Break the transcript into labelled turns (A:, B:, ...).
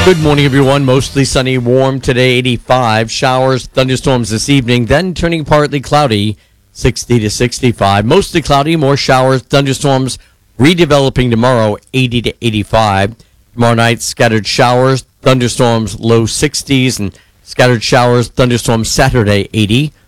A: Good morning, everyone. Mostly sunny, warm today, 85. Showers, thunderstorms this evening, then turning partly cloudy, 60 to 65. Mostly cloudy, more showers, thunderstorms, redeveloping tomorrow, 80 to 85. Tomorrow night, scattered showers, thunderstorms, low 60s, and scattered showers, thunderstorms Saturday, 80.